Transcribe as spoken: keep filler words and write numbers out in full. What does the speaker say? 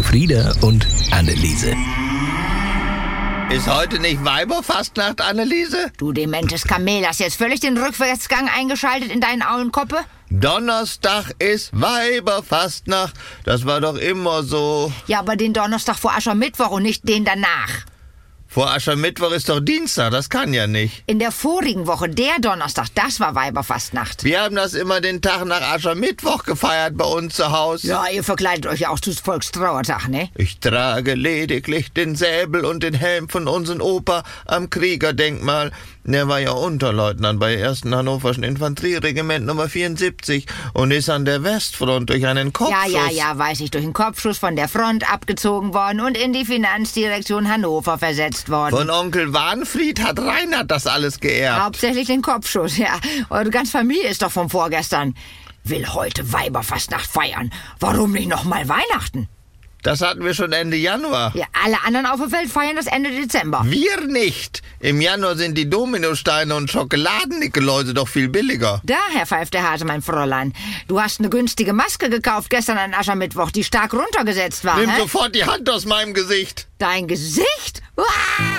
Frieda und Anneliese. Ist heute nicht Weiberfastnacht, Anneliese? Du dementes Kamel, hast jetzt völlig den Rückwärtsgang eingeschaltet in deinen Aulenkoppe? Donnerstag ist Weiberfastnacht. Das war doch immer so. Ja, aber den Donnerstag vor Aschermittwoch und nicht den danach. Vor Aschermittwoch ist doch Dienstag, das kann ja nicht. In der vorigen Woche, der Donnerstag, das war Weiberfastnacht. Wir haben das immer den Tag nach Aschermittwoch gefeiert bei uns zu Hause. Ja, ihr verkleidet euch ja auch zu Volkstrauertag, ne? Ich trage lediglich den Säbel und den Helm von unserem Opa am Kriegerdenkmal. Der war ja Unterleutnant bei ersten Hannoverschen Infanterieregiment Nummer vierundsiebzig und ist an der Westfront durch einen Kopfschuss... Ja, ja, ja, weiß ich, durch einen Kopfschuss von der Front abgezogen worden und in die Finanzdirektion Hannover versetzt worden. Von Onkel Warnfried hat Reinhard das alles geerbt. Hauptsächlich den Kopfschuss, ja. Eure ganze Familie ist doch von vorgestern. Will heute Weiberfastnacht feiern. Warum nicht noch mal Weihnachten? Das hatten wir schon Ende Januar. Ja, alle anderen auf der Welt feiern das Ende Dezember. Wir nicht. Im Januar sind die Dominosteine und Schokoladen-Nikoläuse doch viel billiger. Daher pfeift der Hase, mein Fräulein. Du hast eine günstige Maske gekauft gestern an Aschermittwoch, die stark runtergesetzt war. Nimm hä? sofort die Hand aus meinem Gesicht. Dein Gesicht? Uah!